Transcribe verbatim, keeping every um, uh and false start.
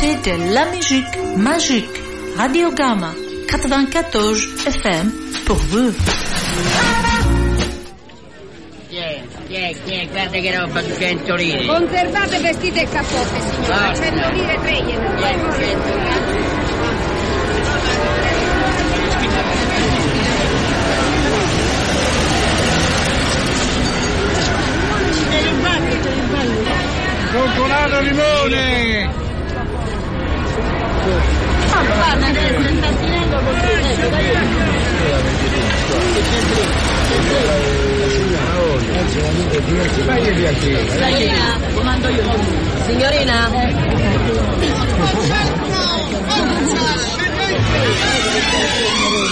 c'est de la musique magique. Radio Gamma quatre-vingt-quatorze F M pour vous. Yeah, yeah, yeah, guarda che roba, duecento lire. Conservate vestiti e cappotte, signora. cento lire tre gliene Yeah, cento lire. Coccolano limone! Ah, guarda, adesso sta finendo così. Signorina, comando io. Signorina?